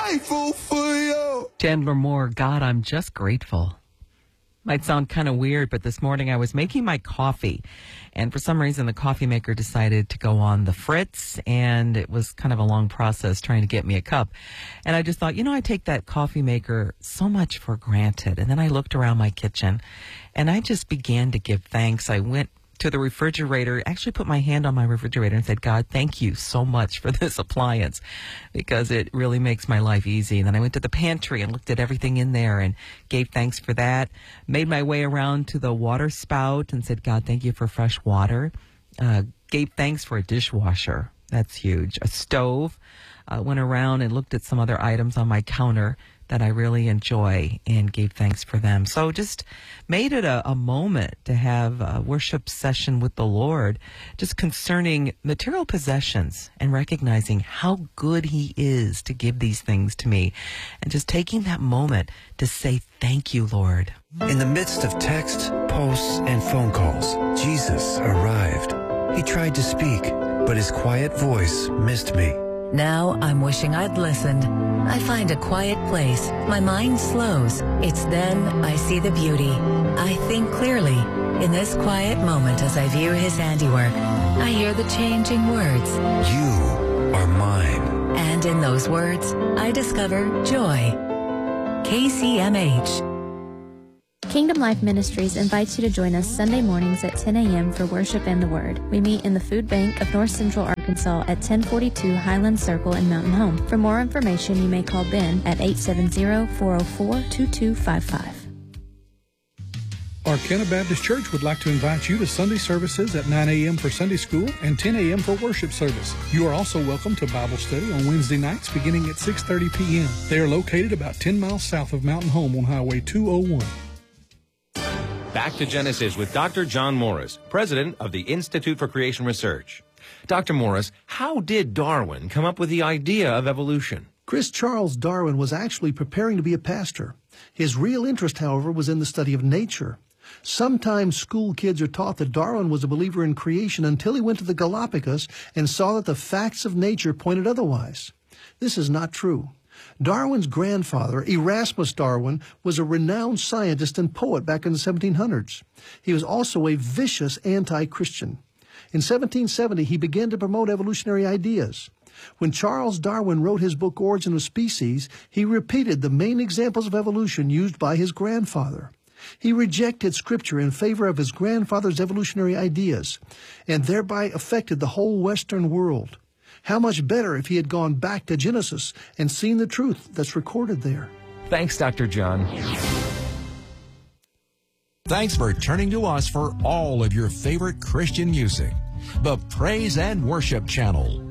grateful for you. Chandler Moore, God, I'm just grateful. Might sound kind of weird, but this morning I was making my coffee, and for some reason the coffee maker decided to go on the fritz, and it was kind of a long process trying to get me a cup. And I just thought, I take that coffee maker so much for granted. And then I looked around my kitchen, and I just began to give thanks. I went to the refrigerator, actually put my hand on my refrigerator and said, God, thank you so much for this appliance because it really makes my life easy. And then I went to the pantry and looked at everything in there and gave thanks for that. Made my way around to the water spout and said, God, thank you for fresh water. Gave thanks for a dishwasher. That's huge. A stove. Went around and looked at some other items on my counter that I really enjoy and gave thanks for them. So just made it a moment to have a worship session with the Lord, just concerning material possessions and recognizing how good He is to give these things to me, and just taking that moment to say, thank you, Lord. In the midst of texts, posts, and phone calls, Jesus arrived. He tried to speak, but His quiet voice missed me. Now I'm wishing I'd listened. I find a quiet place. My mind slows. It's then I see the beauty. I think clearly. In this quiet moment as I view His handiwork, I hear the changing words. You are mine. And in those words, I discover joy. KCMH. Kingdom Life Ministries invites you to join us Sunday mornings at 10 a.m. for worship and the Word. We meet in the Food Bank of North Central Arkansas at 1042 Highland Circle in Mountain Home. For more information, you may call Ben at 870-404-2255. Arcana Baptist Church would like to invite you to Sunday services at 9 a.m. for Sunday school and 10 a.m. for worship service. You are also welcome to Bible study on Wednesday nights beginning at 6:30 p.m. They are located about 10 miles south of Mountain Home on Highway 201. Back to Genesis with Dr. John Morris, president of the Institute for Creation Research. Dr. Morris, how did Darwin come up with the idea of evolution? Chris Charles Darwin was actually preparing to be a pastor. His real interest, however, was in the study of nature. Sometimes school kids are taught that Darwin was a believer in creation until he went to the Galapagos and saw that the facts of nature pointed otherwise. This is not true. Darwin's grandfather, Erasmus Darwin, was a renowned scientist and poet back in the 1700s. He was also a vicious anti-Christian. In 1770, he began to promote evolutionary ideas. When Charles Darwin wrote his book Origin of Species, he repeated the main examples of evolution used by his grandfather. He rejected Scripture in favor of his grandfather's evolutionary ideas, and thereby affected the whole Western world. How much better if he had gone back to Genesis and seen the truth that's recorded there. Thanks, Dr. John. Thanks for turning to us for all of your favorite Christian music. The Praise and Worship Channel.